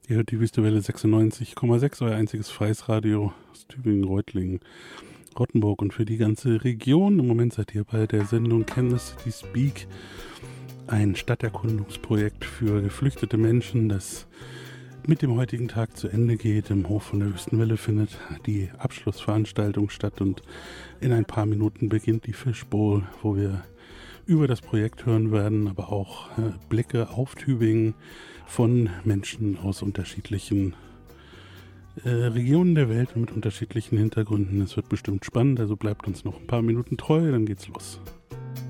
Ihr hört die Wüstewelle 96,6, euer einziges freies Radio aus Tübingen, Reutlingen, Rottenburg und für die ganze Region. Im Moment seid ihr bei der Sendung Kansas City Speak, ein Stadterkundungsprojekt für geflüchtete Menschen, das mit dem heutigen Tag zu Ende geht. Im Hof von der Wüstenwelle findet die Abschlussveranstaltung statt und in ein paar Minuten beginnt die Fishbowl, wo wir über das Projekt hören werden, aber auch Blicke auf Tübingen von Menschen aus unterschiedlichen Regionen der Welt und mit unterschiedlichen Hintergründen. Es wird bestimmt spannend, also bleibt uns noch ein paar Minuten treu, dann geht's los.